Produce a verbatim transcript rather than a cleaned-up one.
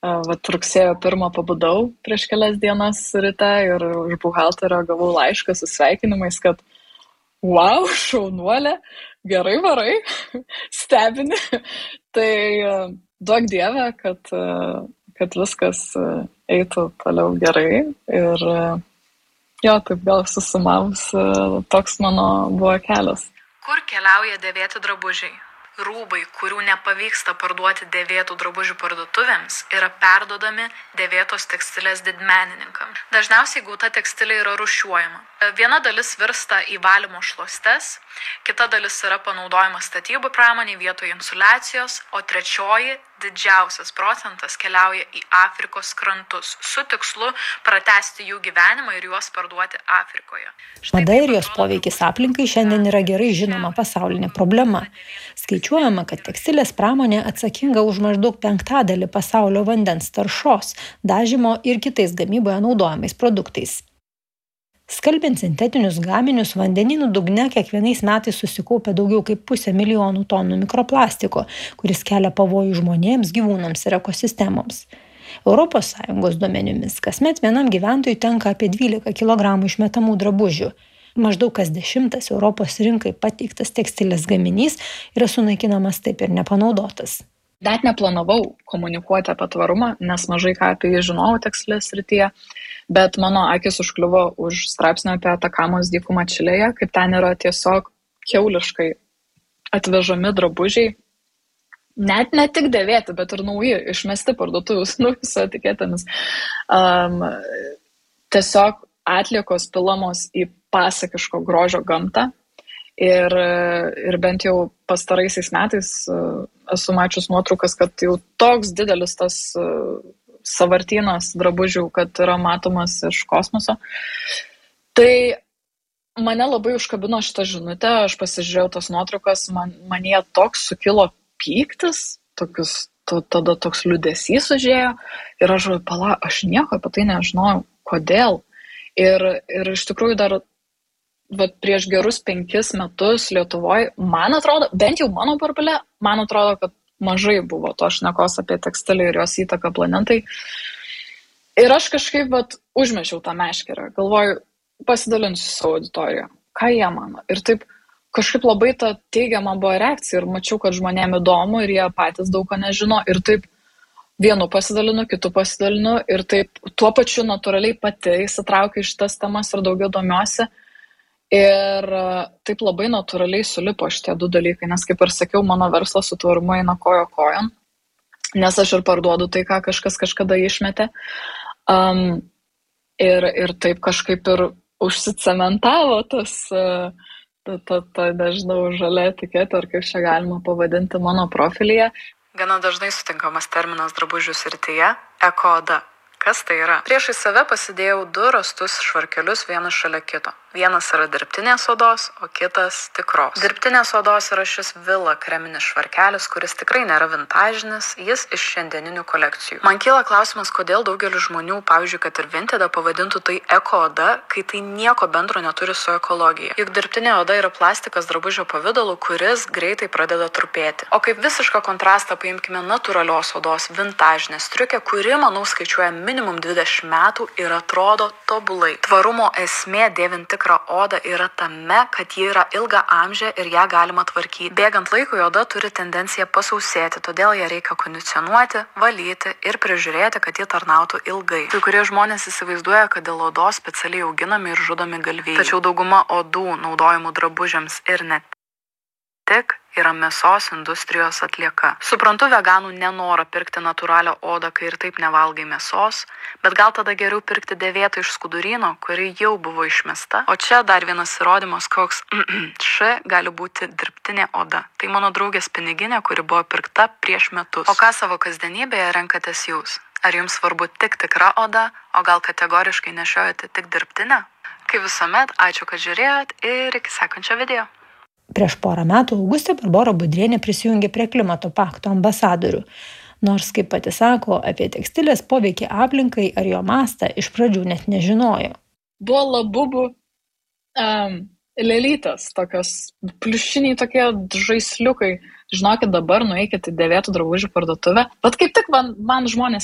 vat rugsėjo pirmą pabudau prieš kelias dienas ryte ir iš buhalterio gavau laišką su sveikinimais, kad wow, šaunuolė, gerai varai, stebini. Tai duok Dieve, kad, kad viskas eitų toliau gerai. Ir jo, taip gal susumavus, toks mano buvo kelias. Kur keliauja dėvėti drabužiai? Rūbai, kurių nepavyksta parduoti dėvėtų drabužių parduotuvėms, yra perduodami dėvėtos tekstilės didmenininkams. Dažniausiai gauta tekstilė yra rūšiuojama. Viena dalis virsta į valymo šluostes, kita dalis yra panaudojama statybų pramonėje vietoje insoliacijos, o trečioji, didžiausias procentas, keliauja į Afrikos krantus su tikslu pratęsti jų gyvenimą ir juos parduoti Afrikoje. Mada ir jos poveikis aplinkai šiandien yra gerai žinoma pasaulinė problema. Skaičiuojama, kad tekstilės pramonė atsakinga už maždaug penktadalį pasaulio vandens taršos, dažymo ir kitais gamyboje naudojamais produktais. Skalbiant sintetinius gaminius, vandenynų dugne kiekvienais metais susikaupia daugiau kaip pusę milijonų tonų mikroplastiko, kuris kelia pavojų žmonėms, gyvūnams ir ekosistemoms. Europos Sąjungos duomenimis kasmet vienam gyventojui tenka apie dvylika kilogramų išmetamų drabužių. Maždaug kas dešimtas Europos rinkai pateiktas tekstilės gaminys yra sunaikinamas taip ir nepanaudotas. Net neplanavau komunikuoti apie tvarumą, nes mažai ką apie jį žinojau tekstilės srityje, bet mano akis užkliuvo už straipsnio apie Atakamos dykumą Čilėje, kaip ten yra tiesiog kiauliškai atvežami drabužiai, net ne tik dėvėti, bet ir nauji, išmesti parduotuvės, nu, su etiketėmis. Um, tiesiog atliekos pilamos į pasakiško grožio gamtą. Ir, ir bent jau pastaraisiais metais uh, esu mačius nuotraukas, kad jau toks didelis tas uh, savartynas drabužių, kad yra matomas iš kosmoso. Tai mane labai užkabino šitą žinutę, aš pasižiūrėjau tas nuotraukas, man, man jie toks sukilo pyktis, tokius, to, tada toks liūdesys užėjo ir aš, pala, aš nieko apie tai nežinojau, kodėl. Ir, ir iš tikrųjų dar vat prieš gerus penkis metus Lietuvoje, man atrodo, bent jau mano burbule, man atrodo, kad mažai buvo to šnekos apie tekstilę ir jos įtaką planetai. Ir aš kažkaip vat užmečiau tą meškerę, galvoju, pasidalinsiu savo auditoriją, ką jie mano. Ir taip kažkaip labai ta teigiama buvo reakcija ir mačiau, kad žmonėm įdomu ir jie patys daug ko nežino. Ir taip vienu pasidalinu, kitu pasidalinu ir taip tuo pačiu natūraliai pati įsitraukiu iš tas temas ir daugiau domiuosi. Ir taip labai natūraliai sulipo šitie du dalykai, nes kaip ir sakiau, mano verslas su tvarumu eina kojo kojon, nes aš ir parduodu tai, ką kažkas kažkada išmetė. Um, ir, ir taip kažkaip ir užsicementavo tas, ta, ta, ta, nežinau, žalia etiketė, ar kaip čia galima pavadinti mano profilyje. Gana dažnai sutinkamas terminas drabužių srityje – eko-oda. Kas tai yra? Priešai save pasidėjau du rastus švarkelius vienas šalia kito. Vienas yra dirbtinės odos, o kitas tikros. Dirbtinės odos yra šis Villa kreminis švarkelis, kuris tikrai nėra vintažinis, jis iš šiandieninių kolekcijų. Man kyla klausimas, kodėl daugelis žmonių, pavyzdžiui, kad ir Vinted pavadintų tai eko-oda, kai tai nieko bendro neturi su ekologija. Juk dirbtinė oda yra plastikas drabužio pavidalu, kuris greitai pradeda trupėti. O kaip visišką kontrastą paimkime natūralios odos vintažinę striukę, kuri, manau, skaičiuoja minimum dvidešimt metų ir atrodo tobulai. Tvarumo esmė dėvint tikrą odą yra tame, kad ji yra ilga amžė ir ją galima tvarkyti. Bėgant laikui oda turi tendenciją pasausėti, todėl ją reikia kondicionuoti, valyti ir prižiūrėti, kad ji tarnautų ilgai. Kai kurie žmonės įsivaizduoja, kad dėl odos specialiai auginami ir žudomi galvijai. Tačiau dauguma odų naudojamų drabužiams ir net tik yra mėsos industrijos atlieka. Suprantu veganų nenorą pirkti natūralią odą, kai ir taip nevalgai mėsos, bet gal tada geriau pirkti dėvėtą iš skudurino, kuri jau buvo išmesta. O čia dar vienas įrodymas, koks š gali būti dirbtinė oda. Tai mano draugės piniginė, kuri buvo pirkta prieš metus. O ką savo kasdienybėje renkatės jūs? Ar jums svarbu tik tikra oda, o gal kategoriškai nešiojate tik dirbtinę? Kaip visuomet, ačiū, kad žiūrėjot ir iki sekančio video. Prieš porą metų Augustė Barbora Budrienė prisijungė prie klimato pakto ambasadorių. Nors, kaip pati sako, apie tekstilės poveikį aplinkai ar jo mastą iš pradžių net nežinojo. Buvo labubų um, lėlytės, tokios pliušiniai tokie žaisliukai. Žinokit, dabar nueikit į dėvėtų drabužių parduotuvę. Bet kaip tik man, man žmonės